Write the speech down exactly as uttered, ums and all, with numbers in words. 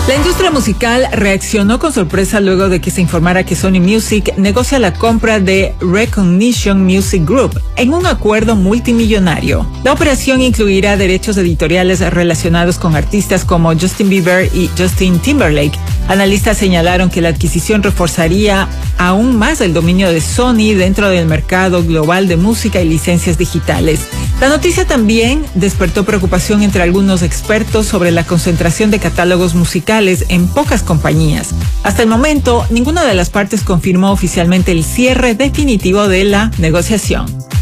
La industria musical reaccionó con sorpresa luego de que se informara que Sony Music negocia la compra de Recognition Music Group en un acuerdo multimillonario. La operación incluirá derechos editoriales relacionados con artistas como Justin Bieber y Justin Timberlake. Analistas señalaron que la adquisición reforzaría aún más el dominio de Sony dentro del mercado global de música y licencias digitales. La noticia también despertó preocupación entre algunos expertos sobre la concentración de catálogos musicales en pocas compañías. Hasta el momento, ninguna de las partes confirmó oficialmente el cierre definitivo de la negociación.